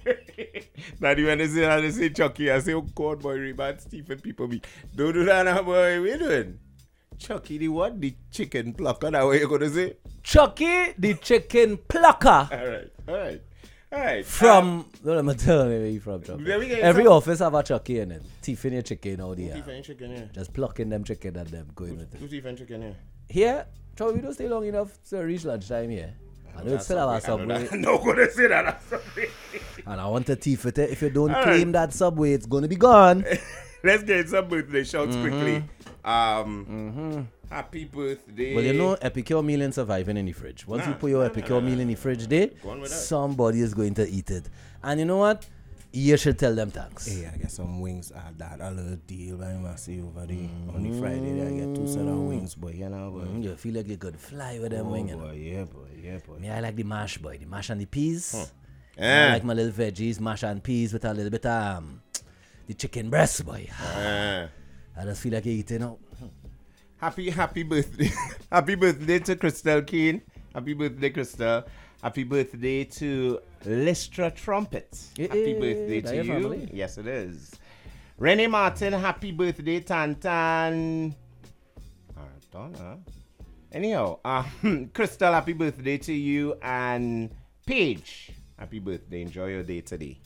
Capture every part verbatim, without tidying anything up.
Not even say how they say Chucky. I say, oh God, boy, rebad Stephen people be. Don't do that now, boy. What you doing? Chucky the what? The chicken plucker. That what you gonna say? Chucky the chicken plucker. All right, all right, all right. From, um, no, let me tell you where you from, Chucky. Let me get Every some- office have a Chucky in it. Teeth in your chicken out there. Teeth and chicken, yeah. Just plucking them chicken and them going with it. Two teeth and chicken, yeah. Here, Chucky, we don't stay long enough to reach lunchtime here. I know it's still have a subway. No gonna say that. That's Subway. And I want to teeth it. If you don't All claim right. that subway, it's going to be gone. Let's get some birthday shouts Mm-hmm. quickly. Um, happy birthday. Well, you know, Epicure meal ain't surviving in the fridge. Once Nah, you put your nah, Epicure nah, nah, meal in the fridge there, Go on with that. somebody is going to eat it. And you know what? You should tell them thanks. Hey, I get some wings at that a little deal by Massey over there. On the Friday, there, I get two set of wings, boy. You know, boy. Mm, you feel like you could fly with them Oh, wings. You know? boy, yeah, boy, yeah, boy. Me, I like the mash, boy. The mash and the peas. I Eh, like my little veggies, mash and peas with a little bit of um, the chicken breast, boy. eh. I just feel like you eating out. Happy, happy birthday. Happy birthday to Crystal Keane. Happy birthday, Crystal. Happy birthday to Lystra Trumpet. Eh, Happy eh, birthday that to your you. family? Yes, it is. Renee Martin, happy birthday, Tantan. Ah, Donna. Anyhow, uh, Crystal, happy birthday to you. And Paige, happy birthday. Enjoy your day today.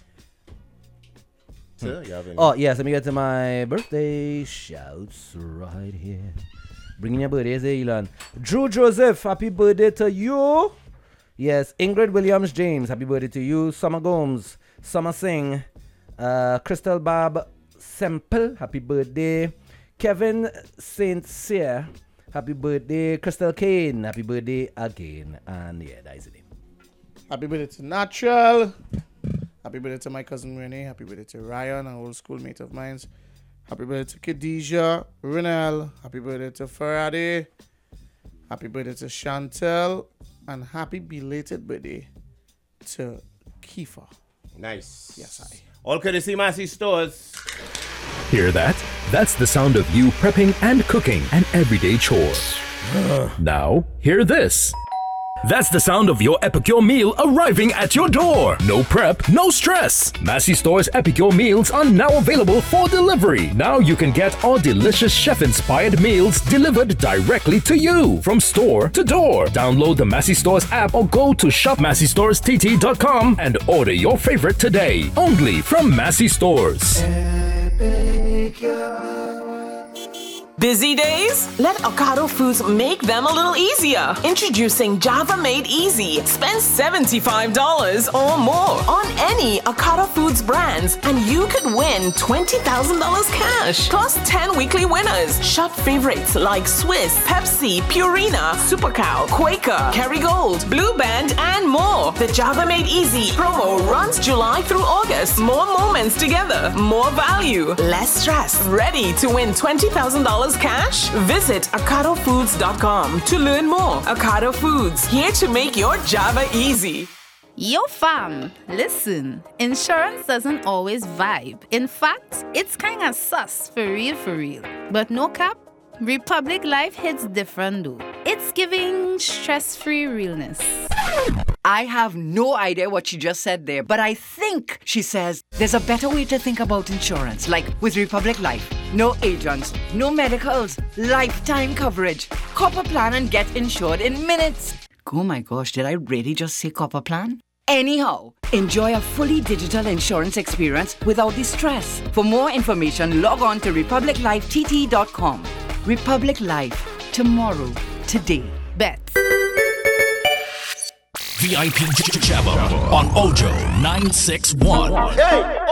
Sir, you have any? Oh, yes, let me get to my birthday shouts right here. Bringing your birthdays here, Elon. Drew Joseph, happy birthday to you. Yes, Ingrid Williams James, happy birthday to you. Summer Gomes, Summer Singh, uh, Crystal Bob Semple, happy birthday. Kevin Saint Cyr, happy birthday. Crystal Kane, happy birthday again. And yeah, that is the name. Happy birthday to Natural. Happy birthday to my cousin Renee. Happy birthday to Ryan, an old schoolmate of mine. Happy birthday to Khadijah, Renel. Happy birthday to Faraday. Happy birthday to Chantel. And happy belated birthday to Kiefer. Nice. Yes, I. All courtesy Massey Stores. Hear that? That's the sound of you prepping and cooking an everyday chore. Now, hear this. That's the sound of your Epicure meal arriving at your door. No prep, no stress. Massey Store's Epicure meals are now available for delivery. Now you can get our delicious chef-inspired meals delivered directly to you from store to door. Download the Massey Stores app or go to shop massey stores t t dot com and order your favorite today. Only from Massey Stores. Busy days? Let Ocado Foods make them a little easier. Introducing Java Made Easy. Spend seventy-five dollars or more on any Ocado Foods brands and you could win twenty thousand dollars cash. Plus ten weekly winners. Shop favorites like Swiss, Pepsi, Purina, Super Cow, Quaker, Kerrygold, Blue Band, and more. The Java Made Easy promo runs July through August. More moments together. More value. Less stress. Ready to win twenty thousand dollars cash? Visit ocado foods dot com to learn more. Ocado Foods, here to make your Java easy. Yo fam, listen, insurance doesn't always vibe. In fact, it's kinda sus for real for real. But no cap, Republic Life hits different though. It's giving stress-free realness. I have no idea what she just said there, but I think she says there's a better way to think about insurance, like with Republic Life. No agents, no medicals, lifetime coverage. Copper plan and get insured in minutes. Oh my gosh, did I really just say copper plan? Anyhow, enjoy a fully digital insurance experience without the stress. For more information, log on to republic life t t dot com. Republic Life. Tomorrow. Today. Bet. V I P Jabba on Ojo nine six one.